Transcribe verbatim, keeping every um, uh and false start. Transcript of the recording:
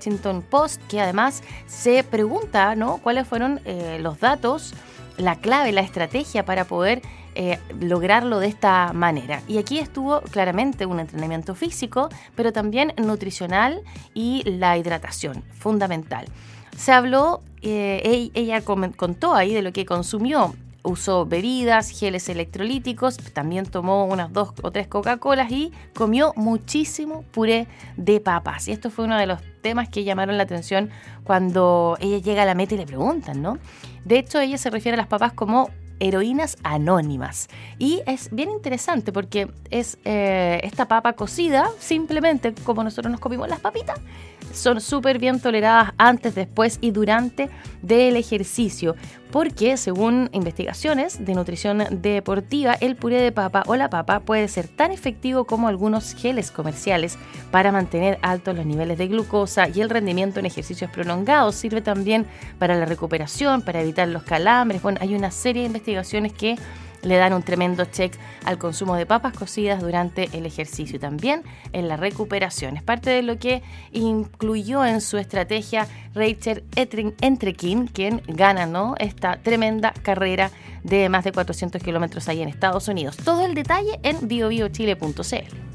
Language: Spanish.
Washington Post, que además se pregunta, ¿no?, cuáles fueron eh, los datos, la clave, la estrategia para poder eh, lograrlo de esta manera. Y aquí estuvo claramente un entrenamiento físico, pero también nutricional y la hidratación, fundamental. Se habló, eh, ella contó ahí de lo que consumió. Usó bebidas, geles electrolíticos, también tomó unas dos o tres Coca-Colas y comió muchísimo puré de papas. Y esto fue uno de los temas que llamaron la atención cuando ella llega a la meta y le preguntan, ¿no? De hecho, ella se refiere a las papas como heroínas anónimas. Y es bien interesante porque es eh, esta papa cocida, simplemente como nosotros nos comimos las papitas, son súper bien toleradas antes, después y durante del ejercicio, porque según investigaciones de nutrición deportiva, el puré de papa o la papa puede ser tan efectivo como algunos geles comerciales para mantener altos los niveles de glucosa y el rendimiento en ejercicios prolongados. Sirve también para la recuperación, para evitar los calambres. Bueno, hay una serie de investigaciones que le dan un tremendo check al consumo de papas cocidas durante el ejercicio y también en la recuperación. Es parte de lo que incluyó en su estrategia Rachel Entrekin, quien gana, ¿no?, esta tremenda carrera de más de cuatrocientos kilómetros ahí en Estados Unidos. Todo el detalle en bio bio chile punto c l.